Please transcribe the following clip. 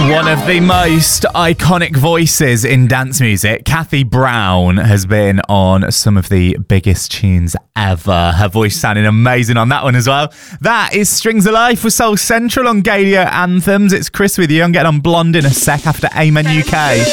One of the most iconic voices in dance music, Kathy Brown, has been on some of the biggest tunes ever. Her voice sounding amazing on that one as well. That is Strings of Life with Soul Central on Galia Anthems. It's Chris with you. I'm getting on Blonde in a sec after Amen UK.